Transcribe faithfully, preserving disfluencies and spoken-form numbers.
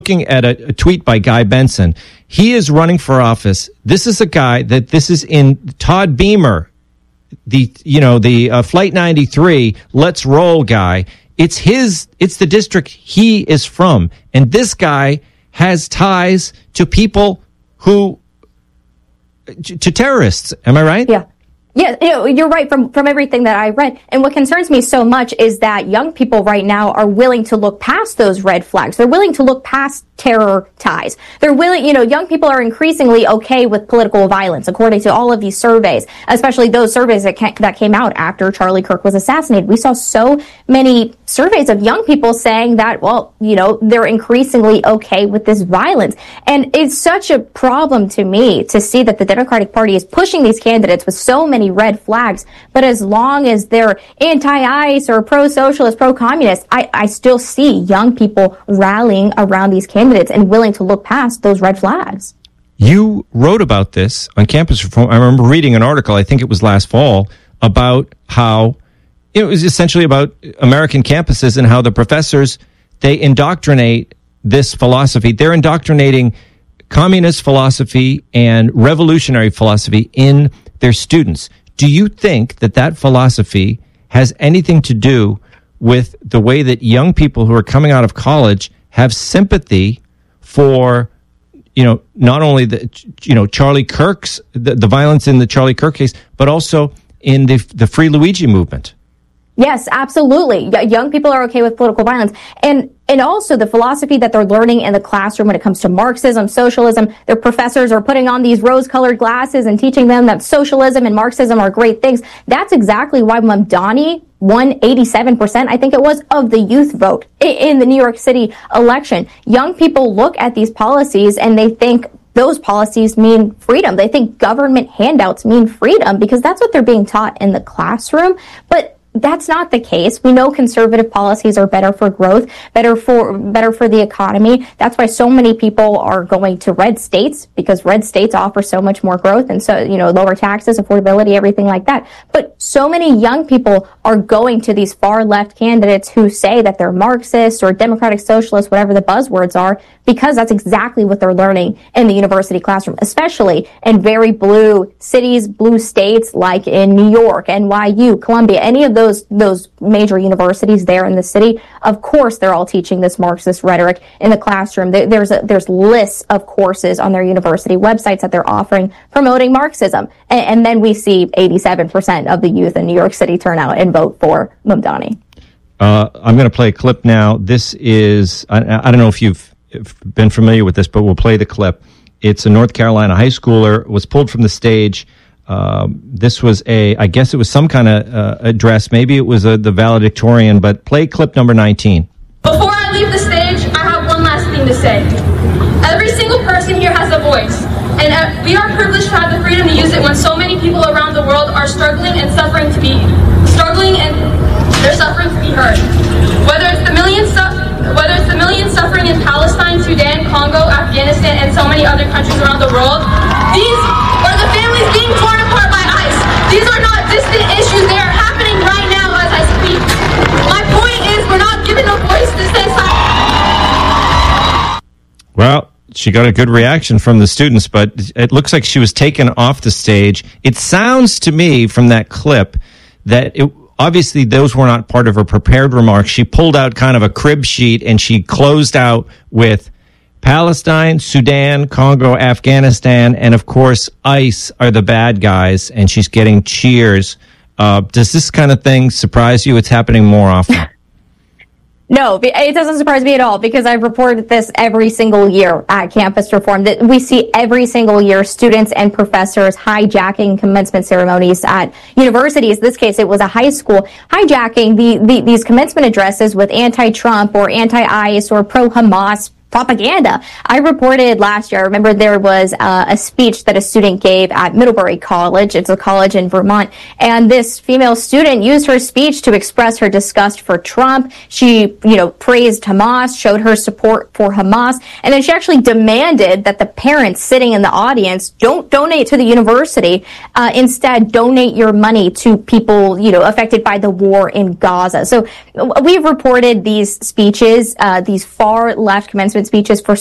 looking at a, a tweet by Guy Benson. He is running for office. This is a guy that this is in Todd Beamer, the you know the uh, Flight ninety-three Let's Roll guy. It's his. It's the district he is from, and this guy has ties to people who to terrorists. Am I right? Yeah. Yeah, you know, you're right from, from everything that I read. And what concerns me so much is that young people right now are willing to look past those red flags. They're willing to look past terror ties. They're willing, you know, young people are increasingly okay with political violence, according to all of these surveys, especially those surveys that, ca- that came out after Charlie Kirk was assassinated. We saw so many surveys of young people saying that, well, you know, they're increasingly okay with this violence. And it's such a problem to me to see that the Democratic Party is pushing these candidates with so many red flags, but as long as they're anti-ICE or pro-socialist, pro-communist, I, I still see young people rallying around these candidates and willing to look past those red flags. You wrote about this on Campus Reform. I remember reading an article, I think it was last fall, about how it was essentially about American campuses and how the professors, they indoctrinate this philosophy. They're indoctrinating communist philosophy and revolutionary philosophy in their students. Do you think that that philosophy has anything to do with the way that young people who are coming out of college have sympathy for, you know, not only the, you know, Charlie Kirk's, the, the violence in the Charlie Kirk case, but also in the the Free Luigi movement? Yes, absolutely. Young people are okay with political violence. And and also the philosophy that they're learning in the classroom when it comes to Marxism, socialism. Their professors are putting on these rose-colored glasses and teaching them that socialism and Marxism are great things. That's exactly why Mamdani won eighty-seven percent, I think it was, of the youth vote in the New York City election. Young people look at these policies and they think those policies mean freedom. They think government handouts mean freedom because that's what they're being taught in the classroom. But that's not the case. We know conservative policies are better for growth, better for better for the economy. That's why so many people are going to red states, because red states offer so much more growth and so, you know, lower taxes, affordability, everything like that. But so many young people are going to these far left candidates who say that they're Marxists or democratic socialists, whatever the buzzwords are, because that's exactly what they're learning in the university classroom, especially in very blue cities, blue states like in New York, N Y U, Columbia, any of those Those, those major universities there in the city. Of course, they're all teaching this Marxist rhetoric in the classroom. There, there's a, there's lists of courses on their university websites that they're offering promoting Marxism. And, and then we see eighty-seven percent of the youth in New York City turn out and vote for Mamdani. Uh, I'm going to play a clip now. This is, I, I don't know if you've been familiar with this, but we'll play the clip. It's a North Carolina high schooler, was pulled from the stage. Um, this was a, I guess it was some kind of uh, address. Maybe it was a, the valedictorian, but play clip number nineteen. Before I leave the stage, I have one last thing to say. Every single person here has a voice, and uh, we are privileged to have the freedom to use it when so many people around the world are struggling and suffering to be, struggling and they're suffering to be heard. Whether it's the millions, su- whether it's the millions suffering in Palestine, Sudan, Congo, Afghanistan, and so many other countries around the world, these are the families being torn apart by ICE. These are not distant issues. They are happening right now as I speak. My point is we're not given a voice to say something. Well, she got a good reaction from the students, but it looks like she was taken off the stage. It sounds to me from that clip that it, obviously those were not part of her prepared remarks. She pulled out kind of a crib sheet and she closed out with Palestine, Sudan, Congo, Afghanistan, and of course, ICE are the bad guys, and she's getting cheers. Uh, does this kind of thing surprise you? It's happening more often. No, it doesn't surprise me at all because I've reported this every single year at Campus Reform that we see every single year students and professors hijacking commencement ceremonies at universities. In this case, it was a high school hijacking the, the these commencement addresses with anti-Trump or anti-ICE or pro-Hamas propaganda. I reported last year, I remember there was uh, a speech that a student gave at Middlebury College. It's a college in Vermont. And this female student used her speech to express her disgust for Trump. She, you know, praised Hamas, showed her support for Hamas. And then she actually demanded that the parents sitting in the audience don't donate to the university. Uh, instead, donate your money to people, you know, affected by the war in Gaza. So we've reported these speeches, uh, these far left commencement acceptance speeches for